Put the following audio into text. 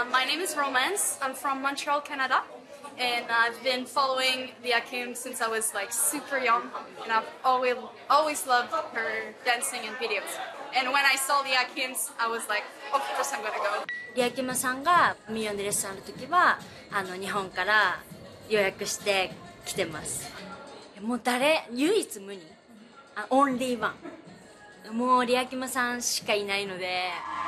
My name is Romance. I'm from Montreal, Canada, and I've been following the Akim since I was like super young, and I've always loved her dancing and videos. And when I saw the Akims, I was like, of course I'm gonna go. リアキムさんがミリオンでレッスンある時は日本から予約して来てます。もう唯一無二、オンリーワン、もうリアキムさんしかいないので。